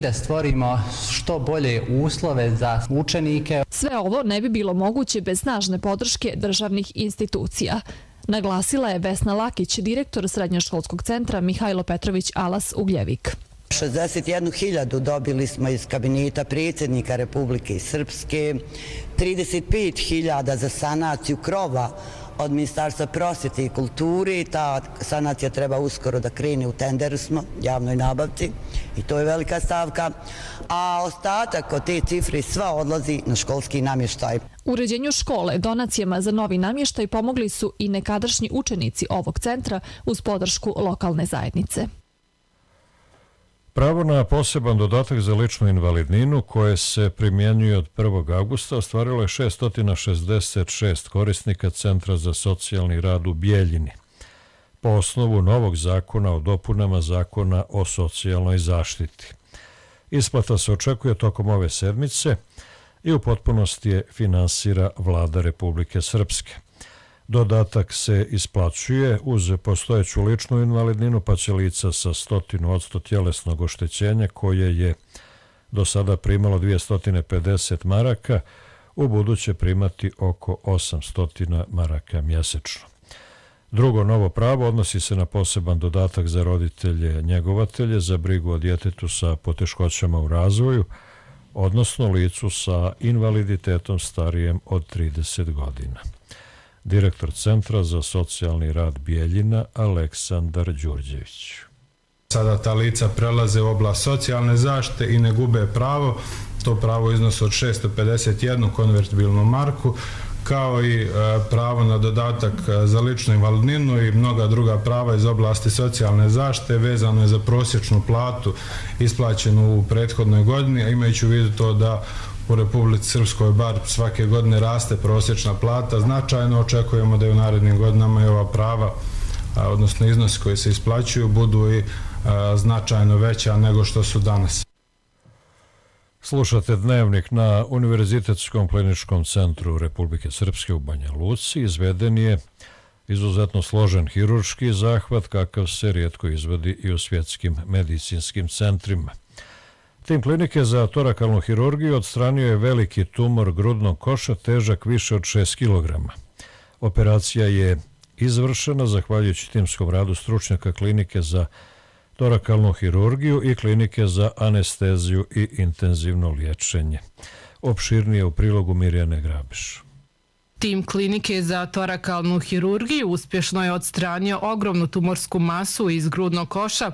Da stvorimo što bolje uslove za učenike. Sve ovo ne bi bilo moguće bez snažne podrške državnih institucija. Naglasila je Vesna Lakić, direktor Srednjoškolskog centra Mihajlo Petrović Alas Ugljevik. 61.000 dobili smo iz kabineta predsjednika Republike Srpske, 35.000 za sanaciju krova od Ministarstva prosvjete i kulture. Ta sanacija treba uskoro da krene, u tenderu smo, javnoj nabavci, i to je velika stavka, a ostatak od te cifre sva odlazi na školski namještaj. Uređenju škole donacijama za novi namještaj pomogli su i nekadašnji učenici ovog centra uz podršku lokalne zajednice. Pravo na poseban dodatak za ličnu invalidninu koje se primjenjuje od 1. augusta ostvarilo je 666 korisnika Centra za socijalni rad u Bijeljini po osnovu novog zakona o dopunama Zakona o socijalnoj zaštiti. Isplata se očekuje tokom ove sedmice i u potpunosti je finansira Vlada Republike Srpske. Dodatak se isplaćuje uz postojeću ličnu invalidninu, pa će lica sa 100% tjelesnog oštećenja koje je do sada primalo 250 maraka, u buduće primati oko 800 maraka mjesečno. Drugo novo pravo odnosi se na poseban dodatak za roditelje njegovatelje za brigu o djetetu sa poteškoćama u razvoju, odnosno licu sa invaliditetom starijem od 30 godina. Direktor Centra za socijalni rad Bijeljina Aleksandar Đurđević. Sada ta lica prelaze u oblast socijalne zaštite i ne gube pravo. To pravo iznosi od 651 konvertibilnu marku, kao i pravo na dodatak za ličnu invalidninu i mnoga druga prava iz oblasti socijalne zaštite vezano je za prosječnu platu isplaćenu u prethodnoj godini, a imajući u vidu to da u Republici Srpskoj bar svake godine raste prosječna plata značajno, očekujemo da i u narednim godinama i ova prava, odnosno iznosi koji se isplaćuju, budu i značajno veća nego što su danas. Slušate Dnevnik. Na Univerzitetskom kliničkom centru Republike Srpske u Banja Luci izveden je izuzetno složen hirurški zahvat kakav se rijetko izvodi i u svjetskim medicinskim centrima. Tim klinike za torakalnu hirurgiju odstranio je veliki tumor grudnog koša težak više od 6 kg. Operacija je izvršena zahvaljujući timskom radu stručnjaka klinike za torakalnu hirurgiju i klinike za anesteziju i intenzivno liječenje. Opširnije u prilogu Mirjane Grabiš. Tim klinike za torakalnu hirurgiju uspješno je odstranio ogromnu tumorsku masu iz grudnog koša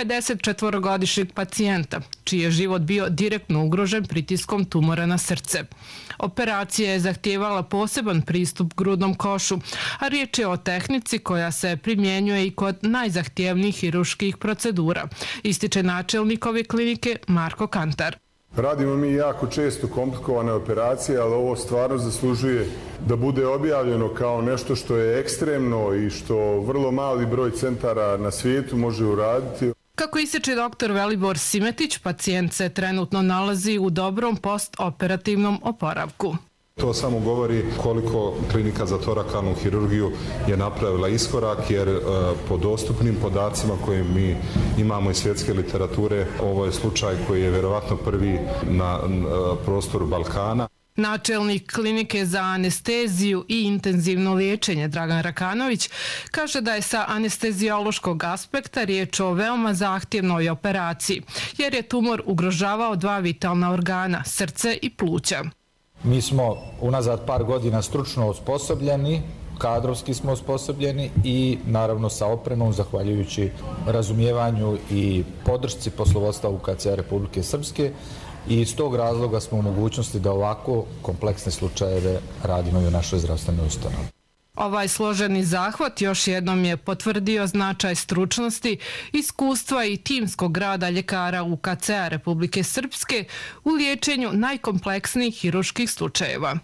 54-godišnjeg pacijenta, čiji je život bio direktno ugrožen pritiskom tumora na srce. Operacija je zahtijevala poseban pristup grudnom košu, a riječ je o tehnici koja se primjenjuje i kod najzahtjevnijih hirurških procedura, ističe načelnik ove klinike Marko Kantar. Radimo mi jako često komplikovane operacije, ali ovo stvarno zaslužuje da bude objavljeno kao nešto što je ekstremno i što vrlo mali broj centara na svijetu može uraditi. Kako ističe dr. Velibor Simetić, pacijent se trenutno nalazi u dobrom postoperativnom oporavku. To samo govori koliko klinika za torakalnu hirurgiju je napravila iskorak, jer po dostupnim podacima koje mi imamo iz svjetske literature, ovo je slučaj koji je vjerovatno prvi na prostoru Balkana. Načelnik klinike za anesteziju i intenzivno liječenje Dragan Rakanović kaže da je sa anesteziološkog aspekta riječ o veoma zahtjevnoj operaciji, jer je tumor ugrožavao dva vitalna organa, srce i pluća. Mi smo unazad par godina stručno osposobljeni, kadrovski smo osposobljeni i naravno sa opremom, zahvaljujući razumijevanju i podršci poslovodstva UKC-a Republike Srpske, i iz tog razloga smo u mogućnosti da ovako kompleksne slučajeve radimo i u našoj zdravstvenoj ustanovi. Ovaj složeni zahvat još jednom je potvrdio značaj stručnosti, iskustva i timskog rada ljekara UKC-a Republike Srpske u liječenju najkompleksnijih hirurških slučajeva.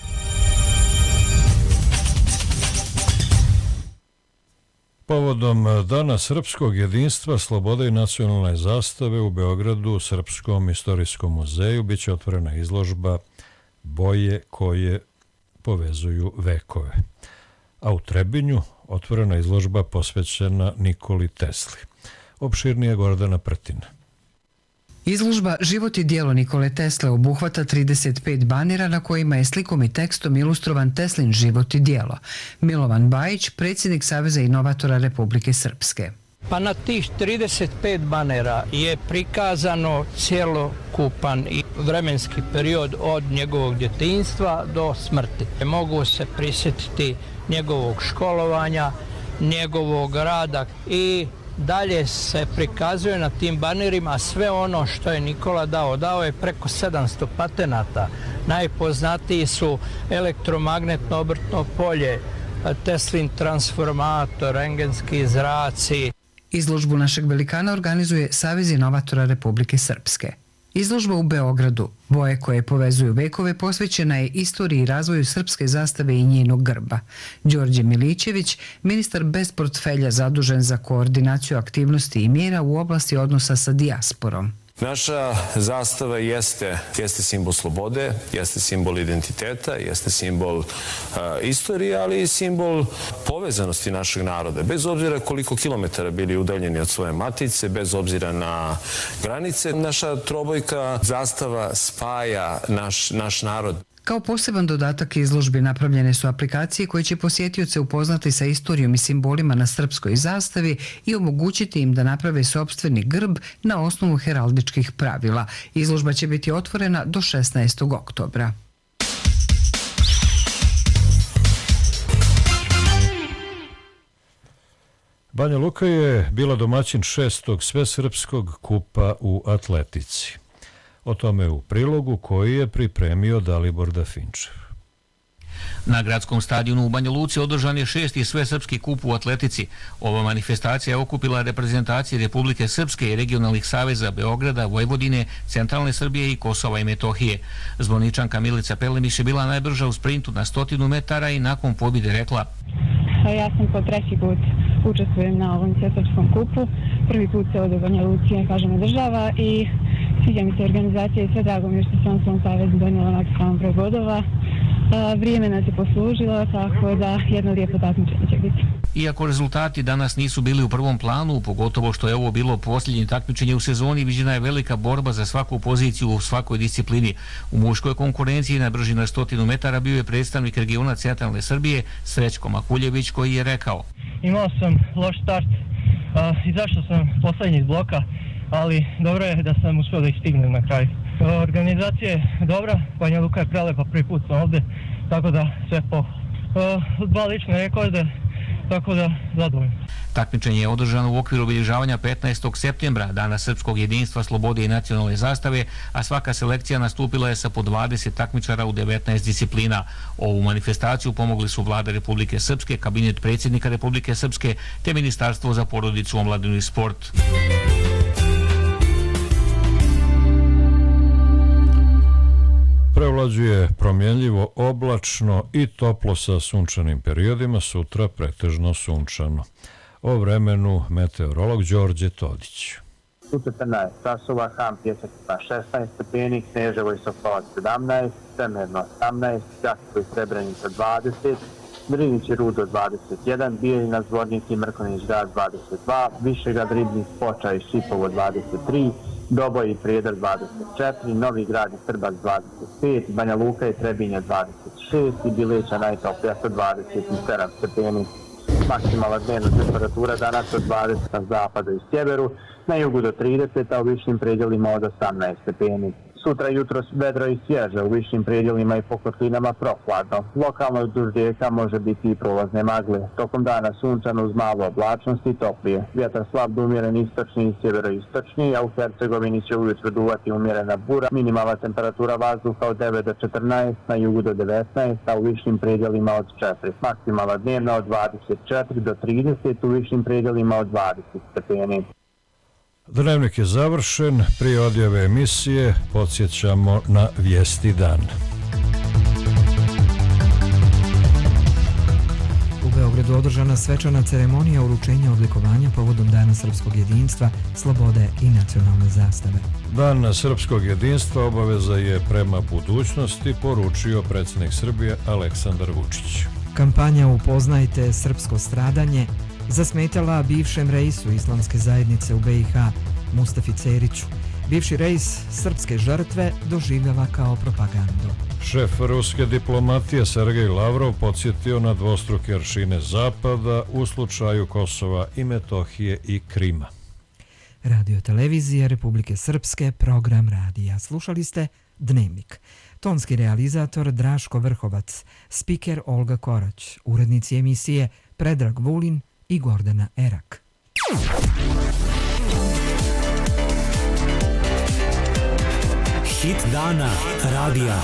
Povodom Dana srpskog jedinstva, slobode i nacionalne zastave u Beogradu u Srpskom istorijskom muzeju biće otvorena izložba Boje koje povezuju vekove. A u Trebinju otvorena izložba posvećena Nikoli Tesli. Opširnije Gordana Prtina. Izložba Život i djelo Nikole Tesle obuhvata 35 banera na kojima je slikom i tekstom ilustrovan Teslin život i djelo. Milovan Bajić, predsjednik Saveza inovatora Republike Srpske. Pa na tih 35 banera je prikazano cjelokupan i vremenski period od njegovog djetinjstva do smrti. Mogu se prisjetiti njegovog školovanja, njegovog rada i dalje se prikazuje na tim banerima sve ono što je Nikola dao. Dao je preko 700 patenata. Najpoznatiji su elektromagnetno obrtno polje, Teslin transformator, rengenski zraci. Izložbu našeg velikana organizuje Savez inovatora Republike Srpske. Izložba u Beogradu, boje koje povezuju vekove, posvećena je istoriji i razvoju srpske zastave i njenog grba. Đorđe Milićević, ministar bez portfelja zadužen za koordinaciju aktivnosti i mjera u oblasti odnosa sa dijasporom. Naša zastava jeste simbol slobode, jeste simbol identiteta, jeste simbol istorije, ali i simbol povezanosti našeg naroda. Bez obzira koliko kilometara bili udaljeni od svoje matice, bez obzira na granice, naša trobojka zastava spaja naš narod. Kao poseban dodatak izložbi napravljene su aplikacije koje će posjetioce upoznati sa istorijom i simbolima na srpskoj zastavi i omogućiti im da naprave sopstveni grb na osnovu heraldičkih pravila. Izložba će biti otvorena do 16. oktobra. Banja Luka je bila domaćin 6. svesrpskog kupa u atletici. O tome u prilogu koji je pripremio Dalibor Dafinčev. Na gradskom stadionu u Banja Luci održan je 6. svesrpski kup u atletici. Ova manifestacija je okupila reprezentacije Republike Srpske i regionalnih saveza Beograda, Vojvodine, Centralne Srbije i Kosova i Metohije. Zvoničanka Milica Pelemiš je bila najbrža u sprintu na 100 metara i nakon pobjede rekla: Ja sam po 3. put učestvujem na ovom svesrpskom kupu. Prvi put se ovdje u Banja Luci, kažem, održava i sviđa mi se organizacija i sve drago mi je što sam svom savezu donijela maksimalan broj bodova. Vrijeme nas je poslužilo, tako da jedno lijepo takmičenje će biti. Iako rezultati danas nisu bili u prvom planu, pogotovo što je ovo bilo posljednje takmičenje u sezoni, viđena je velika borba za svaku poziciju u svakoj disciplini. U muškoj konkurenciji na brži na 100 metara bio je predstavnik regiona Centralne Srbije Srećko Makuljević, koji je rekao: Imao sam loš start, izašao sam posljednji iz bloka, ali dobro je da sam uspio da ih stignem na kraju. Organizacija je dobra, Banja Luka je prelepa, prvi put sam ovdje, tako da sve po 2 lične rekorde, tako da zadovoljno. Takmičenje je održano u okviru obilježavanja 15. septembra, Dana srpskog jedinstva, slobode i nacionalne zastave, a svaka selekcija nastupila je sa po 20 takmičara u 19 disciplina. Ovu manifestaciju pomogli su Vlada Republike Srpske, Kabinet predsjednika Republike Srpske te Ministarstvo za porodicu, omladinu i sport. Prevlađuje promjenljivo oblačno i toplo sa sunčanim periodima, sutra pretežno sunčano. O vremenu meteorolog Đorđe Todić. U 14 časova Ham Pjesak na 16 stepeni, Kneževo i Sokolac 17, Semerno 18, Đakovo i Srebrenica 20, Drinić i Rudo 21, Bijeljina, Zvornik i Mrkonić grad 22, Višegrad, Ribnik, Foča i Šipovo 23, Doboj i Prijedor 24, Novi grad i Srbac 25, Banja Luka i Trebinje 26 i Bileća najtoplija sa 27 stepeni. Maksimalna dnevna temperatura danas od 20 na zapadu i sjeveru, na jugu do 30, a u višim predjelima od 18 stepeni. Sutra jutro vedro i svježe, u višim predjelima i po kotlinama prohladno. Lokalno duž rijeka može biti i prolazne magle. Tokom dana sunčano uz malo oblačnosti i toplije. Vjetar slab do umjeren istočni i sjeveroistočni, a u Hercegovini će ujutro duvati umjerena bura. Minimalna temperatura vazduha od 9 do 14, na jugu do 19, a u višim predjelima od 4. Maksimalna dnevna od 24 do 30, u višim predjelima od 20 stepeni. Dnevnik je završen. Prije odjave emisije podsjećamo na vijesti dana. U Beogradu održana svečana ceremonija uručenja odlikovanja povodom Dana srpskog jedinstva, slobode i nacionalne zastave. Dan srpskog jedinstva obaveza je prema budućnosti, poručio predsjednik Srbije Aleksandar Vučić. Kampanja Upoznajte srpsko stradanje zasmetala bivšem reisu islamske zajednice u BiH Mustafi Ceriću. bivši rejs srpske žrtve doživljava kao propagandu. Šef ruske diplomatije Sergej Lavrov podsjetio na dvostruke aršine Zapada u slučaju Kosova i Metohije i Krima. Radio televizija Republike Srpske, program radija. Slušali ste Dnevnik. Tonski realizator Draško Vrhovac, spiker Olga Korać, urednici emisije Predrag Vulin i Gordana Erak. Hit dana radija.